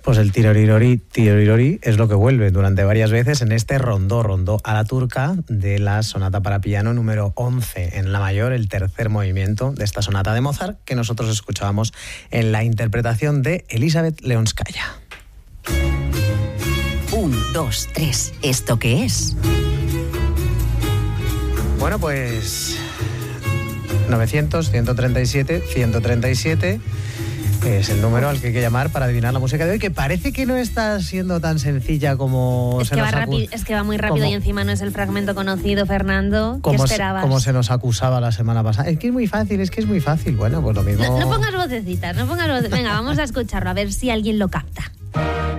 Pues el tirorirori es lo que vuelve durante varias veces en este rondó a la turca de la sonata para piano número 11 en la mayor, el tercer movimiento de esta sonata de Mozart que nosotros escuchábamos en la interpretación de Elisabeth Leonskaya. 1, 2, 3, ¿esto qué es? Bueno, pues 900, 137, 137 es el número al que hay que llamar para adivinar la música de hoy, que parece que no está siendo tan sencilla como es se que nos Es que va muy rápido y encima no es el fragmento conocido, Fernando. ¿Qué esperabas? Como se nos acusaba la semana pasada. Es que es muy fácil. Bueno, pues lo mismo... No pongas vocecitas, Venga, vamos a escucharlo, a ver si alguien lo capta.